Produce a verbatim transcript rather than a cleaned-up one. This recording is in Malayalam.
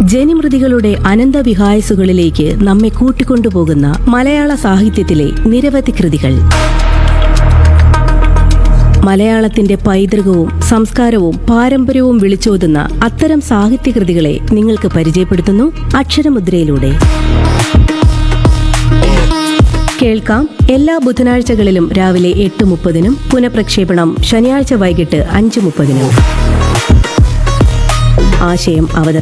ജനിമൃതികളുടെ അനന്തവിഹായസുകളിലേക്ക് നമ്മെ കൂട്ടിക്കൊണ്ടുപോകുന്ന മലയാള സാഹിത്യത്തിലെ നിരവധി കൃതികൾ. മലയാളത്തിന്റെ പൈതൃകവും സംസ്കാരവും പാരമ്പര്യവും വിളിച്ചോതുന്ന അത്തരം സാഹിത്യകൃതികളെ നിങ്ങൾക്ക് പരിചയപ്പെടുത്തുന്നു അക്ഷരമുദ്രയിലൂടെ. കേൾക്കാം എല്ലാ ബുധനാഴ്ചകളിലും രാവിലെ എട്ട് മുപ്പതിനും പുനഃപ്രക്ഷേപണം ശനിയാഴ്ച വൈകിട്ട് അഞ്ച് മുപ്പതിനും. ആശയം അവതരണം